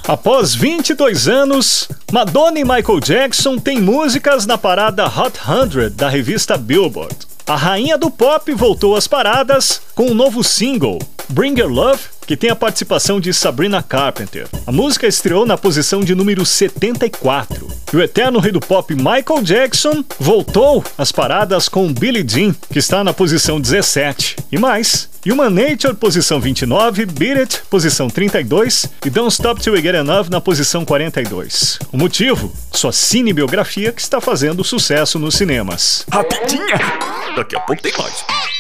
Após 22 anos, Madonna e Michael Jackson têm músicas na parada Hot 100 da revista Billboard. A rainha do pop voltou às paradas com um novo single, Bring Your Love, que tem a participação de Sabrina Carpenter. A música estreou na posição de número 74. E o eterno rei do pop Michael Jackson voltou às paradas com Billie Jean, que está na posição 17. E mais, Human Nature, posição 29, Beat It, posição 32 e Don't Stop Till We Get Enough na posição 42. O motivo? Sua cinebiografia que está fazendo sucesso nos cinemas. Rapidinha! Daqui a pouco tem mais.